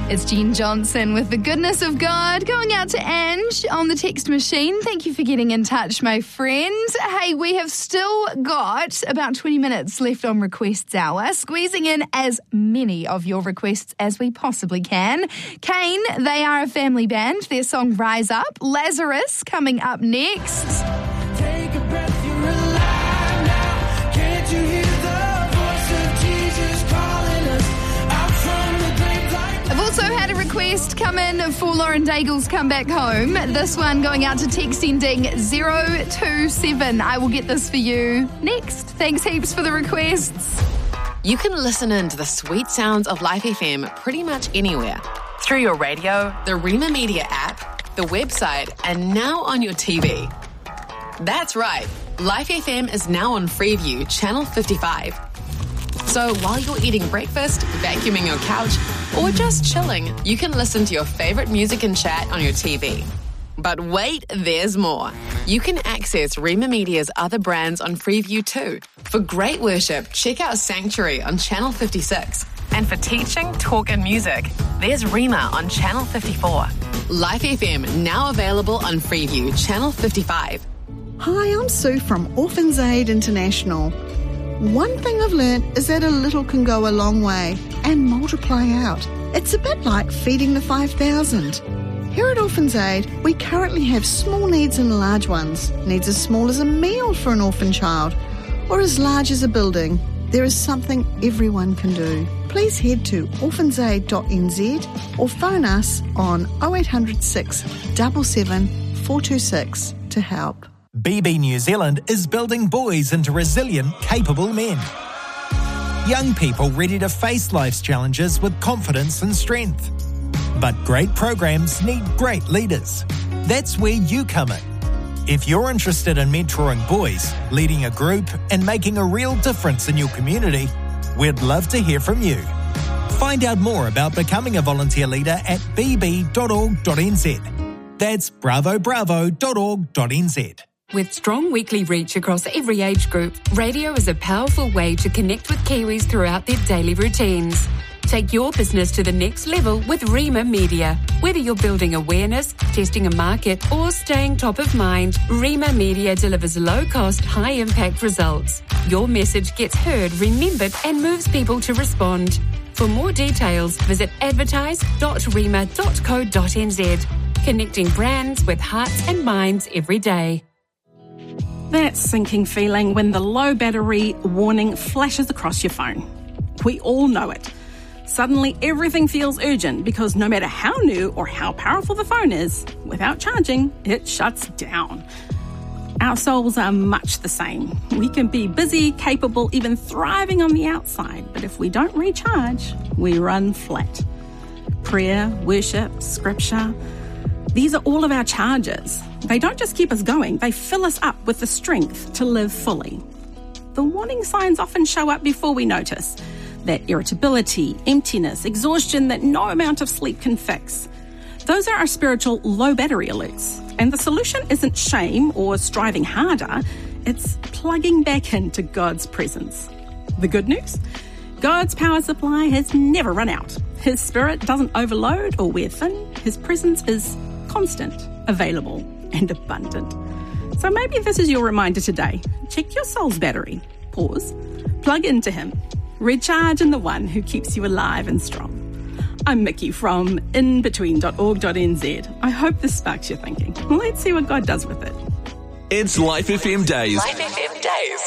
It's Jean Johnson with The Goodness of God, going out to Ange on the text machine. Thank you for getting in touch, my friend. Hey, we have still got about 20 minutes left on Requests Hour, squeezing in as many of your requests as we possibly can. Kane, they are a family band. Their song Rise Up. Lazarus coming up next. Take a breath, you're alive now. Can't you hear the voice of Jesus calling us out from the grave like... I've also had a request come in for Lauren Daigle's Come Back Home. This one going out to text ending 027. I will get this for you next. Thanks heaps for the requests. You can listen in to the sweet sounds of Life FM pretty much anywhere. Through your radio, the Rima Media app, the website, and now on your TV. That's right. Life FM is now on Freeview, Channel 55. So while you're eating breakfast, vacuuming your couch, or just chilling, you can listen to your favourite music and chat on your TV. But wait, there's more. You can access Rima Media's other brands on Freeview too. For great worship, check out Sanctuary on Channel 56. And for teaching, talk and music, there's Rima on Channel 54. Life FM, now available on Freeview, Channel 55. Hi, I'm Sue from Orphans Aid International. One thing I've learned is that a little can go a long way and multiply out. It's a bit like feeding the 5,000. Here at Orphans Aid, we currently have small needs and large ones. Needs as small as a meal for an orphan child or as large as a building. There is something everyone can do. Please head to orphansaid.nz or phone us on 0800 677 426 to help. BB New Zealand is building boys into resilient, capable men. Young people ready to face life's challenges with confidence and strength. But great programs need great leaders. That's where you come in. If you're interested in mentoring boys, leading a group, and making a real difference in your community, we'd love to hear from you. Find out more about becoming a volunteer leader at bb.org.nz. That's bravobravo.org.nz. With strong weekly reach across every age group, radio is a powerful way to connect with Kiwis throughout their daily routines. Take your business to the next level with Rima Media. Whether you're building awareness, testing a market, or staying top of mind, Rima Media delivers low-cost, high-impact results. Your message gets heard, remembered, and moves people to respond. For more details, visit advertise.rima.co.nz. Connecting brands with hearts and minds every day. That sinking feeling when the low battery warning flashes across your phone. We all know it. Suddenly everything feels urgent because no matter how new or how powerful the phone is, without charging, it shuts down. Our souls are much the same. We can be busy, capable, even thriving on the outside, but if we don't recharge, we run flat. Prayer, worship, scripture, these are all of our chargers. They don't just keep us going, they fill us up with the strength to live fully. The warning signs often show up before we notice. That irritability, emptiness, exhaustion that no amount of sleep can fix. Those are our spiritual low battery alerts. And the solution isn't shame or striving harder, it's plugging back into God's presence. The good news? God's power supply has never run out. His spirit doesn't overload or wear thin. His presence is constant, available, and abundant. So maybe this is your reminder today. Check your soul's battery. Pause. Plug into Him. Recharge in the one who keeps you alive and strong. I'm Mickey from inbetween.org.nz. I hope this sparks your thinking. Let's see what God does with it. It's Life FM Days. Life FM Days.